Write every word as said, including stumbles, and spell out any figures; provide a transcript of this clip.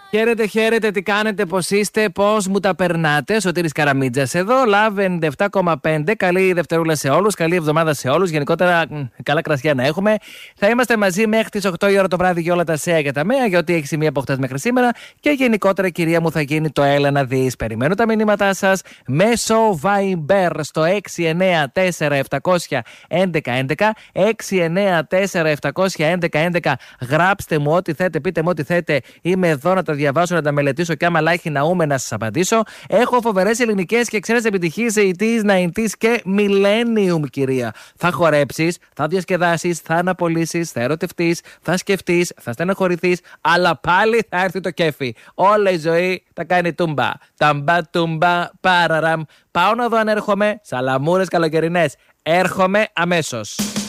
Χαίρετε, χαίρετε, τι κάνετε, πώς είστε, πώς μου τα περνάτε. Σωτήρης Καραμίτζας εδώ, Love ενενήντα επτά κόμμα πέντε. Καλή Δευτερούλα σε όλους, καλή εβδομάδα σε όλους. Γενικότερα, καλά κρασιά να έχουμε. Θα είμαστε μαζί μέχρι τις οκτώ η ώρα το βράδυ για όλα τα ΣΕΑ και τα ΜΕΑ, γιατί έχει σημεία από χτες μέχρι σήμερα. Και γενικότερα, κυρία μου, θα γίνει το Έλα να δεις. Περιμένω τα μηνύματά σας μέσω Viber στο έξι εννέα τέσσερα επτά ένα ένα ένα ένα. έξι εννέα τέσσερα επτά ένα ένα ένα ένα. Γράψτε μου ό,τι θέτε, πείτε μου ό,τι θέτε. Είμαι εδώ να τα διαβάσω, να τα μελετήσω και άμα λάχει ναούμε να σας απαντήσω. Έχω φοβερές ελληνικές και ξένες επιτυχίες ογδόντα, ενενήντα και Millennium, κυρία. Θα χορέψεις, θα διασκεδάσεις, θα αναπολύσεις, θα ερωτευτείς, θα σκεφτείς, θα στεναχωρηθείς, αλλά πάλι θα έρθει το κέφι. Όλη η ζωή τα κάνει τούμπα. Ταμπα, τούμπα, παραραμ. Πάω να δω αν έρχομαι. Σαλαμούρες καλοκαιρινές. Έρχομαι αμέσως.